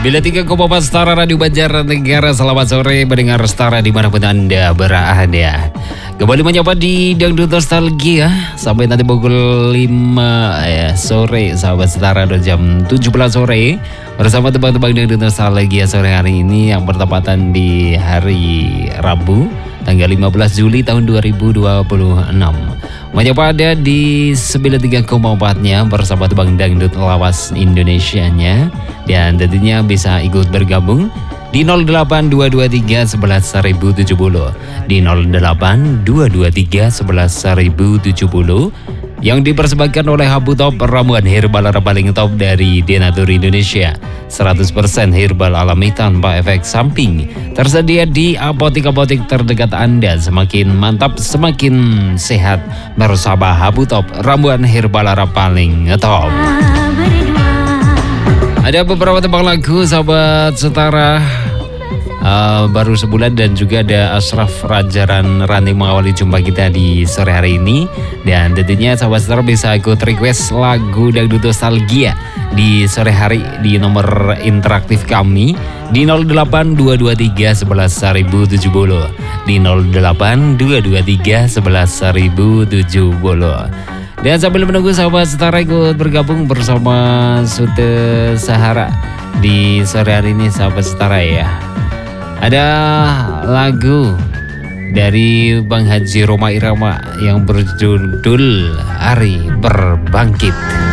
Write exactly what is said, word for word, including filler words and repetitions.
sembilan puluh tiga koma empat Setara Radio Banjarnegara. Selamat sore mendengar Setara dimanapun Anda berada. Kembali menyapa di Dangdut Nostalgia sampai nanti pukul lima ya, sore sahabat Setara, dan jam tujuh belas sore bersama tebang-tebang Dangdut Nostalgia sore hari ini yang bertepatan di hari Rabu tanggal lima belas Juli tahun dua ribu dua puluh enam. Menyapa ada di sembilan puluh tiga koma empat-nya bersama tebang Dangdut lawas Indonesianya. Dan tentunya bisa ikut bergabung di nol delapan dua dua tiga sebelas seribu tujuh puluh, di nol delapan dua dua tiga sebelas seribu tujuh puluh, yang dipersembahkan oleh Habu Top, ramuan herbal paling top dari Denatur Indonesia. seratus persen herbal alami tanpa efek samping. Tersedia di apotik-apotik terdekat Anda. Semakin mantap, semakin sehat bersama Habu Top, ramuan herbal paling top. Ada beberapa tebang lagu sahabat Setara, uh, baru sebulan, dan juga ada Ashraf Rajaran Ranti mengawali jumpa kita di sore hari ini. Dan tentunya sahabat Setara bisa ikut request lagu Dangdut Nostalgia di sore hari di nomor interaktif kami di nol delapan dua dua tiga sebelas seribu tujuh puluh, di nol delapan dua dua tiga sebelas seribu tujuh puluh. Dan sambil menunggu sahabat Setara ikut bergabung bersama Sute Sahara di sore hari ini sahabat Setara ya. Ada lagu dari Bang Haji Roma Irama yang berjudul Hari Berbangkit.